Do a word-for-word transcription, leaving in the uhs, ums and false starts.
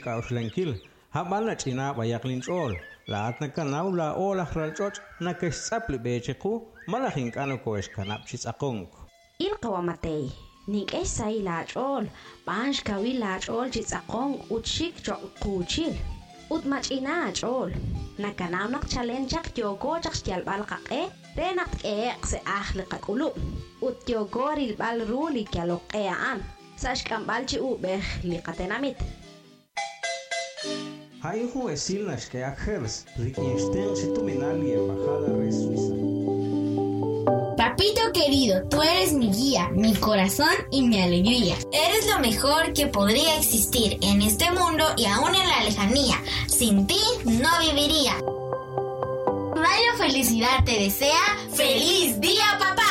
Kishkaushlenkil, Habanach in Abayaklin all, La Atnakanaula, all a Ralchot, Nakesh Sapli Becheku, Malachink Anokoes Kanapchis Akong. Ilkawamatei, Nik Esai large all, Banch Kawi large all chits akong, Utshik Chok Kuchil, Utmach inach all, Nakananak challenge Yogo Jaksjal Balkake, Renak Eek se Achlikak Ulu, Ut Yogoril Bal Ruli Kalok Ean, Sash Kambalchi Ubeh Likatenamit. Haihu esilnas que akers, Rikinstein situminali embajada re Suiza. Papito querido, tú eres mi guía, mi corazón y mi alegría. Eres lo mejor que podría existir en este mundo y aún en la lejanía. Sin ti no viviría. Radio Felicidad te desea ¡Feliz Día, papá!